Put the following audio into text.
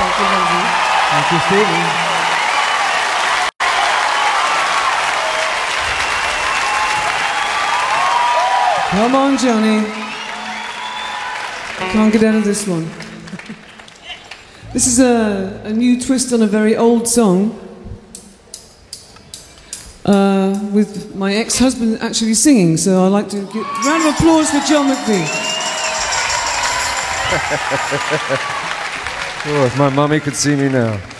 Thank you, Lindsay. Thank you, Stephen. Come on, Johnny. Can't get out of this one. This is a new twist on a very old song. With my ex-husband actually singing, so I'd like to give a round of applause for John McVie. Oh, if my mummy could see me now.